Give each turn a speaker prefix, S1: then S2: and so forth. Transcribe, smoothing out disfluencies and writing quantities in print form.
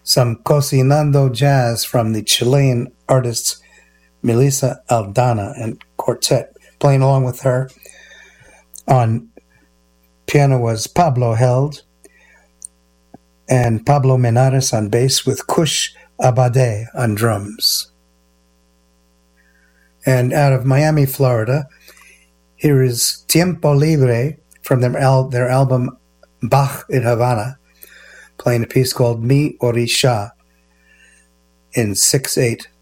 S1: some Cocinando Jazz from the Chilean artists Melissa Aldana and quartet. Playing along with her on piano was Pablo Held and Pablo Menares on bass with Kush Abade on drums. And out of Miami, Florida, here is Tiempo Libre from their album Bach in Havana, playing a piece called Mi Orisha in 6/8.